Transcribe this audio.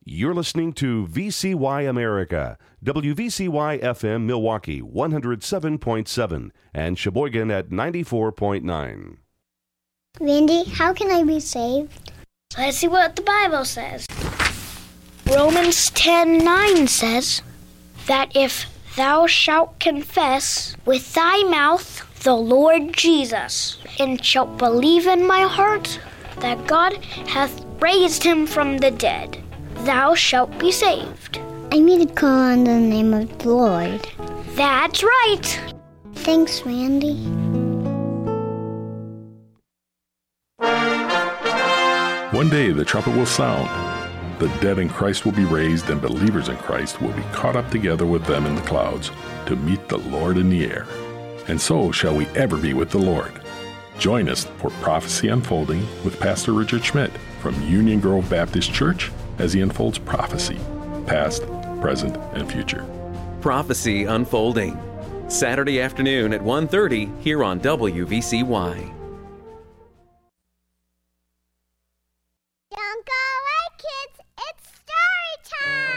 You're listening to VCY America, WVCY FM Milwaukee 107.7 and Sheboygan at 94.9. Randy, how can I be saved? Let's see what the Bible says. Romans 10:9 says that if thou shalt confess with thy mouth the Lord Jesus, and shalt believe in my heart that God hath raised him from the dead, thou shalt be saved. I need to call on the name of the Lord. That's right. Thanks, Randy. One day the trumpet will sound. The dead in Christ will be raised, and believers in Christ will be caught up together with them in the clouds to meet the Lord in the air. And so shall we ever be with the Lord. Join us for Prophecy Unfolding with Pastor Richard Schmidt from Union Grove Baptist Church as he unfolds prophecy, past, present, and future. Prophecy Unfolding, Saturday afternoon at 1:30 here on WVCY.